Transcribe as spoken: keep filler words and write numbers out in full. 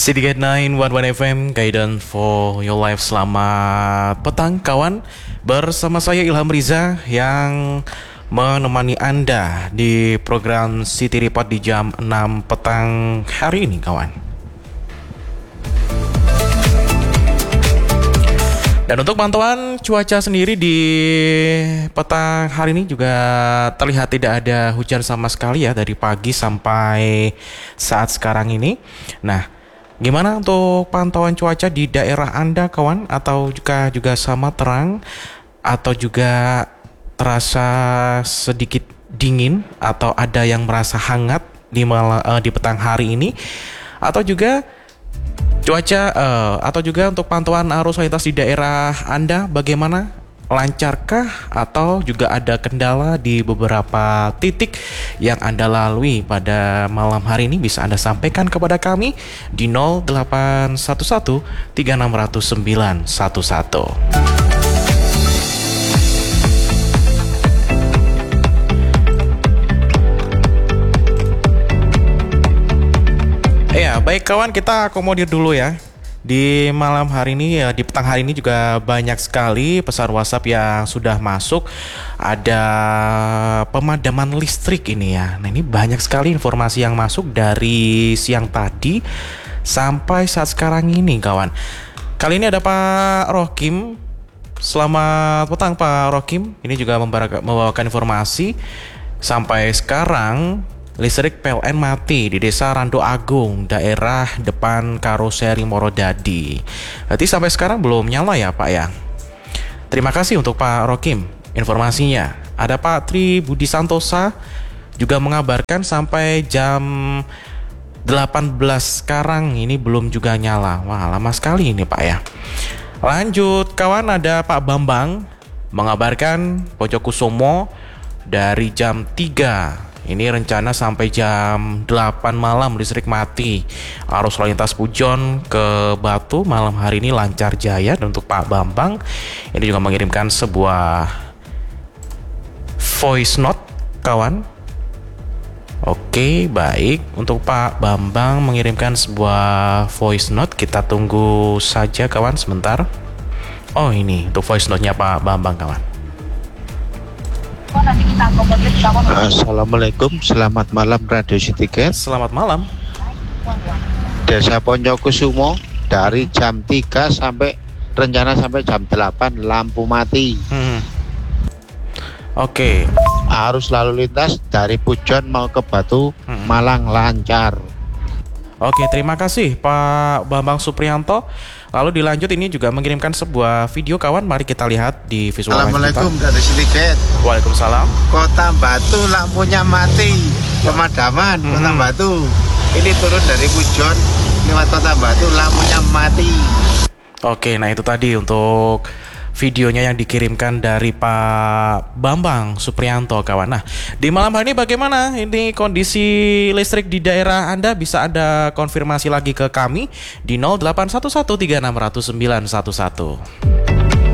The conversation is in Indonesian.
Citygate sembilan satu satu F M, Guidance for Your Life. Selamat petang kawan. Bersama saya Ilham Riza yang menemani Anda di program City Report di jam enam petang hari ini kawan. Dan untuk pantauan cuaca sendiri di petang hari ini juga terlihat tidak ada hujan sama sekali ya dari pagi sampai saat sekarang ini. Nah, gimana untuk pantauan cuaca di daerah Anda kawan? Atau juga juga sama terang atau juga terasa sedikit dingin atau ada yang merasa hangat di mal- uh, di petang hari ini? Atau juga cuaca uh, atau juga untuk pantauan arus lalu lintas di daerah Anda bagaimana? Lancarkah atau juga ada kendala di beberapa titik yang Anda lalui pada malam hari ini? Bisa Anda sampaikan kepada kami di nol delapan satu satu tiga enam nol nol sembilan satu satu. Ya, baik kawan, kita akomodir dulu ya. Di malam hari ini ya, di petang hari ini juga banyak sekali pesan WhatsApp yang sudah masuk. Ada pemadaman listrik ini ya. Nah, ini banyak sekali informasi yang masuk dari siang tadi sampai saat sekarang ini kawan. Kali ini ada Pak Rokim. Selamat petang Pak Rokim. Ini juga membawakan informasi sampai sekarang listrik P L N mati di Desa Rando Agung, daerah depan Karoseri Morodadi. Berarti sampai sekarang belum nyala ya Pak ya. Terima kasih untuk Pak Rokim informasinya. Ada Pak Tri Budi Santosa juga mengabarkan sampai jam delapan belas sekarang ini belum juga nyala. Wah, lama sekali ini Pak ya. Lanjut kawan, ada Pak Bambang mengabarkan Pojokusumo dari jam tiga. Ini rencana sampai jam delapan malam listrik mati. Arus lalu lintas Pujon ke Batu malam hari ini lancar jaya. Dan untuk Pak Bambang ini juga mengirimkan sebuah voice note kawan. Oke, baik. Untuk Pak Bambang mengirimkan sebuah voice note, kita tunggu saja kawan sebentar. Oh, ini untuk voice note-nya Pak Bambang kawan. Assalamualaikum, selamat malam Radio Citygate. Selamat malam. Desa Pojokusumo dari jam tiga sampai rencana sampai jam delapan lampu mati. Hmm. Oke. Okay. Arus lalu lintas dari Pujon mau ke Batu, hmm. Malang lancar. Oke, terima kasih Pak Bambang Supriyanto. Lalu dilanjut ini juga mengirimkan sebuah video kawan. Mari kita lihat di visual. Assalamualaikum dari Citygate. Waalaikumsalam. Kota Batu lampunya mati. Pemadaman hmm. Kota Batu. Ini turun dari Pujon lewat Kota Batu lampunya mati. Oke, nah itu tadi untuk videonya yang dikirimkan dari Pak Bambang Supriyanto kawan. Nah, di malam hari ini bagaimana ini kondisi listrik di daerah Anda? Bisa Anda konfirmasi lagi ke kami di nol delapan satu satu tiga enam nol nol sembilan satu satu.